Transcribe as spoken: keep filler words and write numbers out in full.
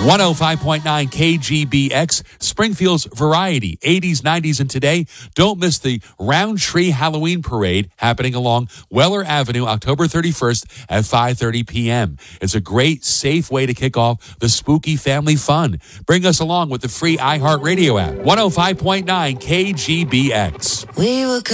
one oh five point nine K G B X, Springfield's variety, eighties, nineties, and today. Don't miss the Roundtree Halloween Parade happening along Weller Avenue, October thirty-first at five thirty p.m. It's a great, safe way to kick off the spooky family fun. Bring us along with the free iHeartRadio app. one oh five point nine K G B X. We were